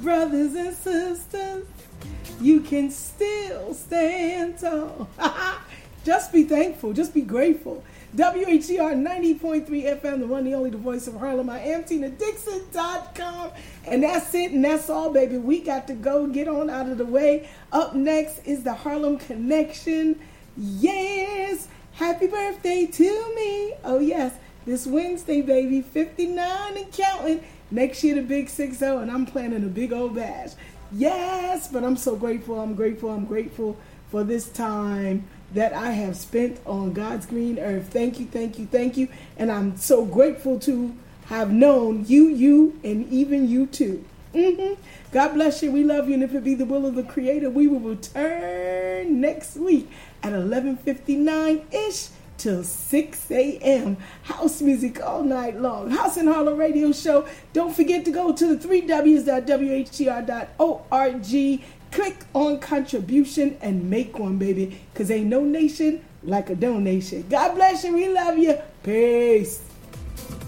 brothers and sisters, you can still stand tall. Just be thankful. Just be grateful. WHCR 90.3 FM, the one, the only, the voice of Harlem. I am TinaDixon.com. And that's it, and that's all, baby. We got to go. Get on out of the way. Up next is the Harlem Connection. Yes. Happy birthday to me. Oh, yes. This Wednesday, baby. 59 and counting. Next year, the big 6-0, and I'm planning a big old bash. Yes, but I'm so grateful. I'm grateful for this time that I have spent on God's green earth. Thank you. And I'm so grateful to have known you, and even you too. God bless you. We love you. And if it be the will of the Creator, we will return next week at 11:59-ish till 6 a.m. House music all night long. House and Harlem Radio Show. Don't forget to go to the 3Ws.WHCR.org. Click on contribution and make one, baby. Because ain't no nation like a donation. God bless you. We love you. Peace.